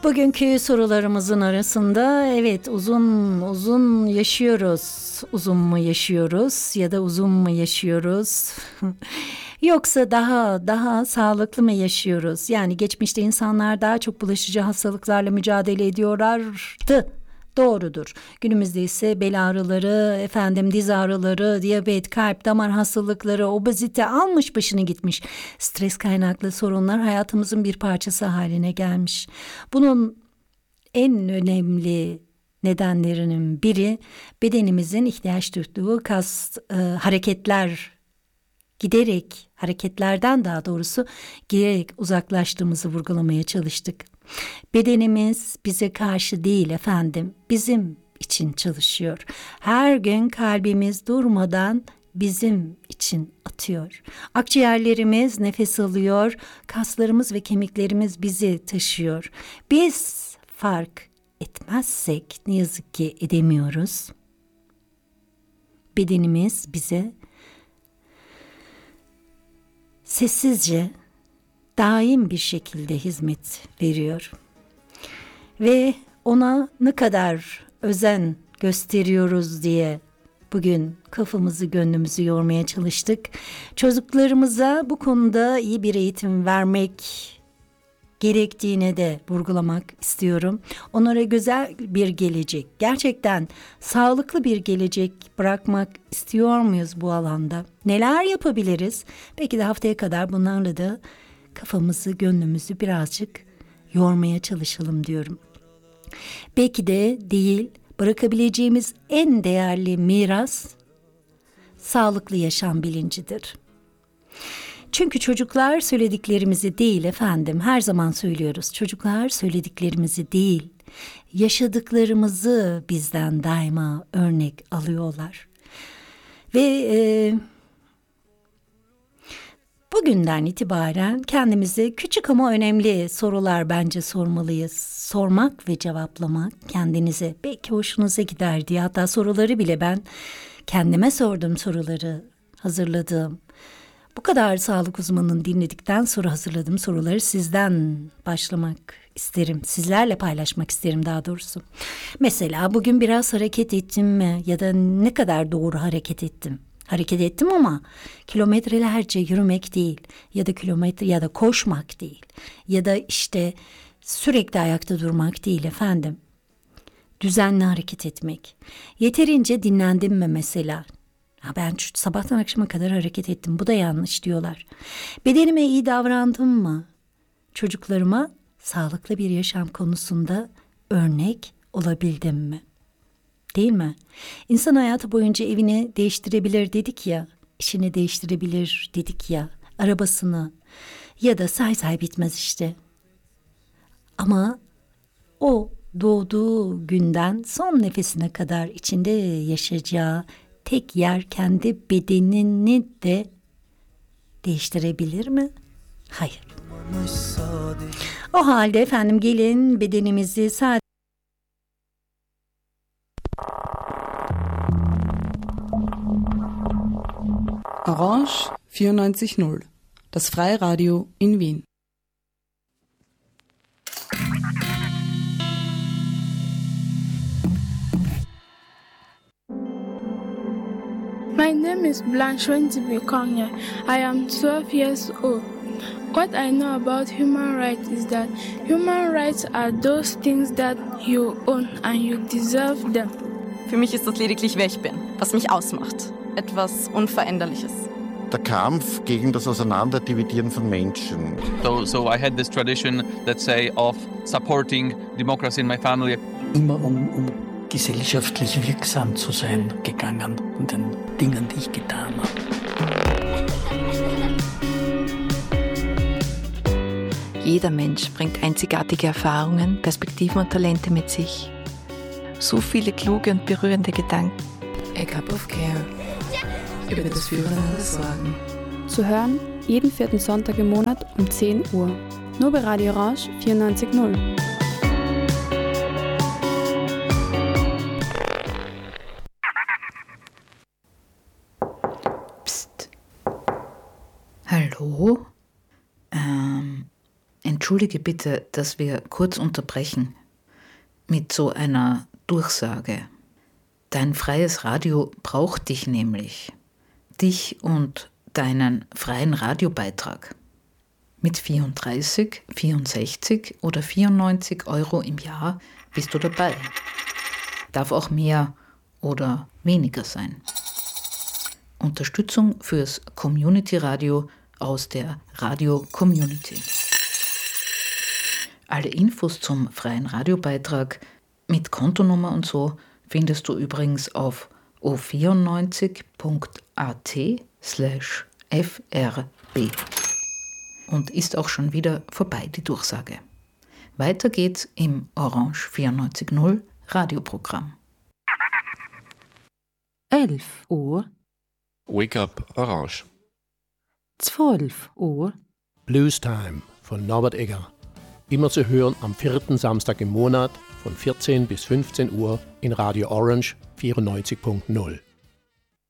Bugünkü sorularımızın arasında evet uzun yaşıyoruz. Uzun mu yaşıyoruz ya da uzun mu yaşıyoruz? Yoksa daha sağlıklı mı yaşıyoruz? Yani geçmişte insanlar daha çok bulaşıcı hastalıklarla mücadele ediyorlardı. Doğrudur. Günümüzde ise bel ağrıları, diz ağrıları, diyabet, kalp, damar hastalıkları, obezite almış başını gitmiş. Stres kaynaklı sorunlar hayatımızın bir parçası haline gelmiş. Bunun en önemli nedenlerinin biri bedenimizin ihtiyaç duyduğu hareketlerden daha doğrusu giderek uzaklaştığımızı vurgulamaya çalıştık. Bedenimiz bize karşı değil bizim için çalışıyor. Her gün kalbimiz durmadan bizim için atıyor. Akciğerlerimiz nefes alıyor, kaslarımız ve kemiklerimiz bizi taşıyor. Biz fark etmezsek ne yazık ki edemiyoruz. Bedenimiz bize sessizce, daim bir şekilde hizmet veriyor. Ve ona ne kadar özen gösteriyoruz diye bugün kafamızı gönlümüzü yormaya çalıştık. Çocuklarımıza bu konuda iyi bir eğitim vermek gerektiğine de vurgulamak istiyorum. Onlara güzel bir gelecek, gerçekten sağlıklı bir gelecek bırakmak istiyor muyuz bu alanda? Neler yapabiliriz? Belki de haftaya kadar bunlarla da kafamızı, gönlümüzü birazcık yormaya çalışalım diyorum. Belki de değil, bırakabileceğimiz en değerli miras sağlıklı yaşam bilincidir. Çünkü çocuklar söylediklerimizi değil her zaman söylüyoruz. Çocuklar söylediklerimizi değil, yaşadıklarımızı bizden daima örnek alıyorlar. Ve bugünden itibaren kendimize küçük ama önemli sorular bence sormalıyız. Sormak ve cevaplamak kendinize belki hoşunuza gider diye, hatta soruları bile ben kendime sorduğum soruları hazırladığım. Bu kadar sağlık uzmanını dinledikten sonra hazırladığım soruları sizden başlamak isterim. Sizlerle paylaşmak isterim daha doğrusu. Mesela bugün biraz hareket ettim mi? Ya da ne kadar doğru hareket ettim? Hareket ettim ama kilometrelerce yürümek değil. Ya da koşmak değil. Ya da işte sürekli ayakta durmak değil Düzenli hareket etmek. Yeterince dinlendim mi mesela? Ben sabahtan akşama kadar hareket ettim. Bu da yanlış diyorlar. Bedenime iyi davrandım mı? Çocuklarıma sağlıklı bir yaşam konusunda örnek olabildim mi? Değil mi? İnsan hayatı boyunca evini değiştirebilir dedik ya, işini değiştirebilir dedik ya, arabasını ya da say bitmez işte. Ama o doğduğu günden son nefesine kadar içinde yaşayacağı tek yer kendi bedenini de değiştirebilir mi? Hayır. O halde gelin bedenimizi sadece Orange 94.0, das Freiradio in Wien. My name is Blanche Wenzibekonya. I am 12 years old. What I know about human rights is that human rights are those things that you own and you deserve them. Für mich ist das lediglich, wer ich bin, was mich ausmacht. Etwas Unveränderliches. Der Kampf gegen das Auseinanderdividieren von Menschen. So I had this tradition, let's say, of supporting democracy in my family. Immer um gesellschaftlich wirksam zu sein gegangen in den Dingen, die ich getan habe. Jeder Mensch bringt einzigartige Erfahrungen, Perspektiven und Talente mit sich. So viele kluge und berührende Gedanken. A Cup of Care. Über das Füreinander sorgen. Zu hören jeden 4. Sonntag im Monat um 10 Uhr. Nur bei Radio Orange 94.0. Hallo? Entschuldige bitte, dass wir kurz unterbrechen mit so einer Durchsage. Dein freies Radio braucht dich nämlich. Dich und deinen freien Radiobeitrag. Mit 34, 64 oder 94 Euro im Jahr bist du dabei. Darf auch mehr oder weniger sein. Unterstützung fürs Community-Radio aus der Radio-Community. Alle Infos zum freien Radiobeitrag mit Kontonummer und so findest du übrigens auf o94.at/frb. Und ist auch schon wieder vorbei, die Durchsage. Weiter geht's im Orange 94.0 Radioprogramm. 11 Uhr. Wake Up Orange. 12 Uhr. Blues Time von Norbert Egger. Immer zu hören am 4. Samstag im Monat von 14 bis 15 Uhr in Radio Orange 94.0.